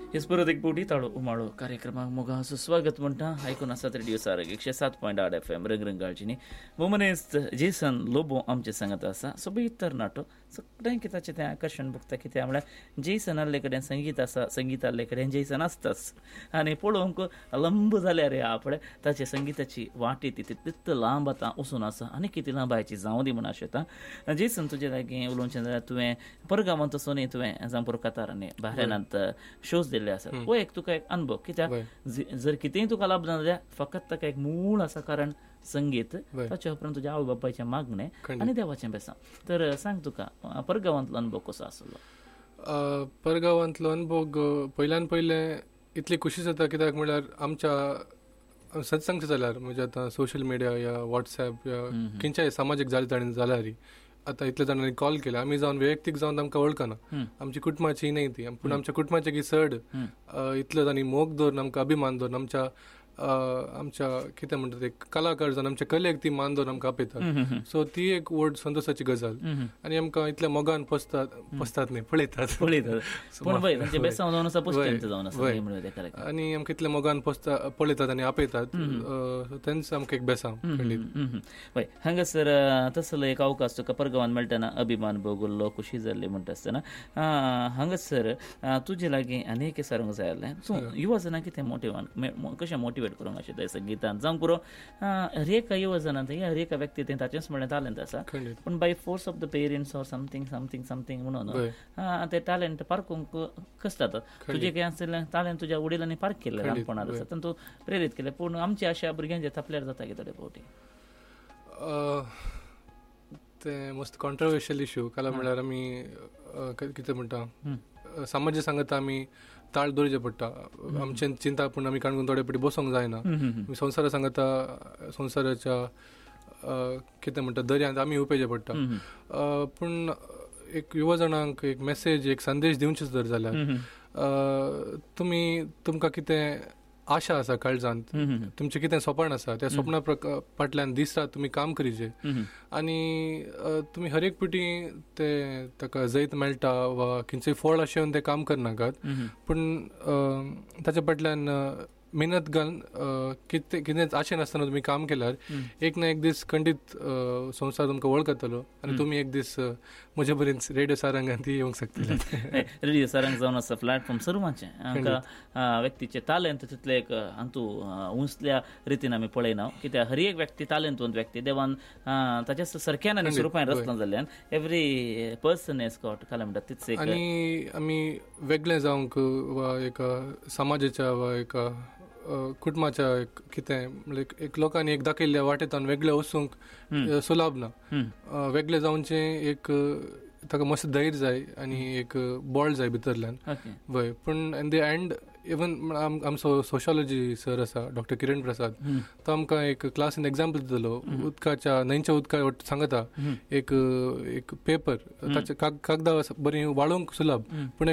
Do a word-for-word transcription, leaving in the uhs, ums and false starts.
हेच परत एक बोटी ताळो उमाळो कार्यक्रमाक मोगा सुस्वागत म्हणटा आयकून आसात रेडिओ सारक एकशे सात पॉयंट आठ एफ एम रंगरंगाळजीनी मोमनेस जेसन लोबो आमचे सांगत आसा सोबीत तरणाटो सगळें किताचें तें आकर्शण भोगता कित्याक म्हळ्यार जेसनाले कडेन संगीत आसा संगीताले कडेन जेसन आसताच आनी पळोवंक लंब जाल्यार आपणे ताचे संगीताची वाटी ती तितली लांब आतां वचून आसा आनी कितें लांब आयची जावं दी म्हण आशेता जेसन तुजे लागीं उलोवचें जाल्यार तुवें परगांवांत वचून तुवें जांपूर कतार आनी बाहरेनांत शोज दिल्ले आसात हो एक तुका एक अनुभव कित्याक जर कितेंय तुका लाभना जाल्यार फकत ताका एक मूळ आसा कारण संगीत ताच्या उपरांत तुज्या आवय बापायचें मागणें आनी देवाचें बेसांव. तर सांग तुका परगांवांतलो अनुभव कसो आसलो? परगांवांतलो अनुभव पयल्यान पयलें इतली खुशी जाता कित्याक म्हळ्यार आमच्या सच सांगचें जाल्यार म्हणजे आतां सोशल मिडिया या वॉट्सॅप या खंयच्याय सामाजीक जाळीताणीं जाल्यार आतां इतले जाणांनी कॉल केले आमी जावन वैयक्तीक जावन आमकां वळखना आमची कुटुंबाची न्हय ती पूण आमच्या कुटुंबाचे की चड इतले जाणी मोग दवरून आमकां अभिमान दवरून आमच्या आमच्या कितें म्हणटा ते कलाकार जावन आमच्या कलेक ती मान दवरून आमकां आपयतात. सो ती एक व्हड संतोशाची गजाल आनी आमकां इतल्या मोगान पसतात पसतात न्ही पळयतात आनी आमकां इतल्या मोगान पसता पळयतात आनी आपयतात तेंच आमकां एक बेसांव. हय हांगासर तसलो एक अवकाश तुका परगांवान मेळटना अभिमान भोगुल्लो खुशी जाल्ली म्हणटा आसतना हांगासर तुजे लागीं आनीक सांगूंक जाय आसलें तूं युवा जनांक कितें मोटिवान कशें मोटिवेट करूंक अशें संगीतांत जावं पुरो हर एका युवा जनांत हर एका व्यक्ती तें ताचेंच म्हणलें टॅलंट आसा पूण by force of the parents or something something something म्हणून तें टॅलंट पारखूंक कसतात. तुजें कितें आसलें टॅलंट तुज्या वडिलांनी पार्क केल्लें ल्हानपणांत आसा तातूंत तूं प्रेरीत केलें पूण आमची आशा भुरग्यांचे थापल्यार जाता की थोडे फावटी तें मोस्ट कॉन्ट्रोवर्शियल इश्यू काला म्हळ्यार आमी कितें म्हणटा समाजीक सांगता आमी ताळ दवरचें पडटा आमचे चिंता पूण आमी काणकून थोडे फावटी बसोंक जायना संवसारा सांगता संवसाराच्या कितें म्हणटा दर्यांत आमी उपेचें पडटा. पूण एक युवा जाणांक एक मेसेज एक संदेश दिवचेच जर जाल्यार तुमी तुमकां कितें आशा आसा काळजांत तुमचें कितें स्वप्न आसा त्या स्वप्ना फाटल्यान दीस रात तुमी काम करीचे आनी तुमी हर एक फावटी ते ताका जैत मेळटा वा खंयचेय फळ अशें तें काम करनाकात पूण ताच्या फाटल्यान मेहनत घालून कितें कितेंच आशे नासतना तुमी काम केल्यार एक ना एक दीस खंडीत संवसार तुमकां वळखतलो आनी तुमी एक दीस म्हजे पर्यंत रेडिओ सारंगांत येवंक शकतले. रेडिओ सारंग जावन आसा प्लॅटफॉर्म सर्वांचें आमकां व्यक्तीचे टॅलंट तितले एक हातू उंचल्या रितीन आमी पळयना कित्याक हर एक व्यक्ती टॅलंटवंत व्यक्ती देवान ताच्या सारक्यान आनी स्वरुपान रचना जाल्ल्यान एवरी पर्सन एज गॉट काल म्हणटात तितच एक आनी आमी वेगळे जावंक वा एका समाजाच्या वा एका कुटुंबाच्या कितें म्हणजे एक लोकांनी एक दाखयल्ल्या वाटेंतल्यान वेगळे वचूंक सुलभ ना. वेगळे जावनचें एक ताका मस्त धैर्य जाय आनी एक बळ जाय भितरल्यान वय पूण इन द एंड इवन आमचो सोशियोलॉजी सर आसा डॉक्टर किरण प्रसाद तो आमकां एक क्लासीन एग्जाम्पल दितलो उदकाच्या न्हंयच्या उदका सांगता एक एक पेपर ताचे कागदां बरी वाळोवंक सुलभ पूण